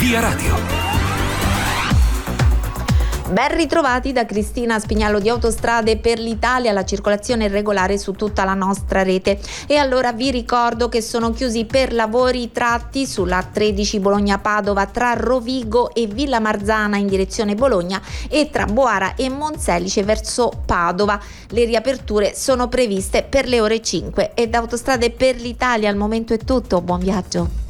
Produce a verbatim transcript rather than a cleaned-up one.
Via Radio. Ben ritrovati da Cristina Spignallo di Autostrade per l'Italia, la circolazione è regolare su tutta la nostra rete. E allora vi ricordo che sono chiusi per lavori i tratti sulla A tredici Bologna-Padova tra Rovigo e Villa Marzana in direzione Bologna e tra Boara e Monselice verso Padova. Le riaperture sono previste per le ore cinque. E da Autostrade per l'Italia al momento è tutto, buon viaggio.